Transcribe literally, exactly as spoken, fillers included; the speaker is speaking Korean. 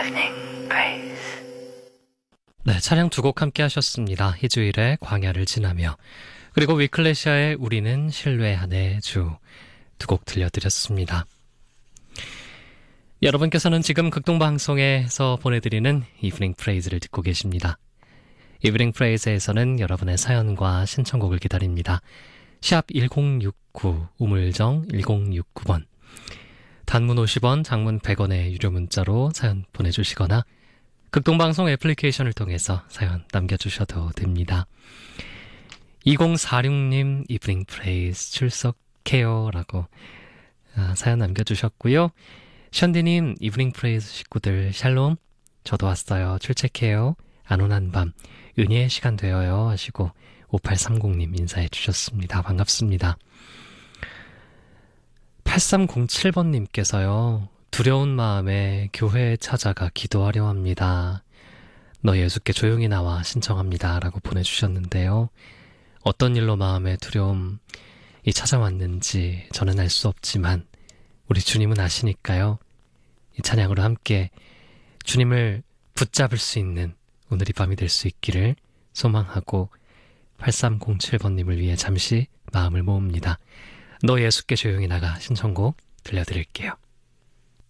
Evening Praise. 네, 차량 두 곡 함께 하셨습니다. 희주일의 광야를 지나며, 그리고 위클래시아의 우리는 신뢰하네 주 두 곡 들려드렸습니다. 여러분께서는 지금 극동방송에서 보내드리는 이브닝 프레이즈를 듣고 계십니다. 이브닝 프레이즈에서는 여러분의 사연과 신청곡을 기다립니다. 샵 일공육구, 우물정 일공육구 번, 단문 오십 원, 장문 백 원의 유료 문자로 사연 보내주시거나 극동방송 애플리케이션을 통해서 사연 남겨주셔도 됩니다. 이공사육 님 이브닝 프레이즈 출석해요 라고 아, 사연 남겨주셨고요. 션디님 이브닝 프레이즈 식구들 샬롬, 저도 왔어요. 출첵해요. 안온한 밤 은혜의 시간 되어요 하시고 오팔삼공 님 인사해 주셨습니다. 반갑습니다. 팔삼공칠 번 님께서요. 두려운 마음에 교회에 찾아가 기도하려 합니다. 너 예수께 조용히 나와 신청합니다 라고 보내주셨는데요. 어떤 일로 마음에 두려움이 찾아왔는지 저는 알 수 없지만 우리 주님은 아시니까요. 이 찬양으로 함께 주님을 붙잡을 수 있는 오늘이 밤이 될 수 있기를 소망하고 팔삼공칠 번 님을 위해 잠시 마음을 모읍니다. 너 예수께 조용히 나가 신청곡 들려드릴게요.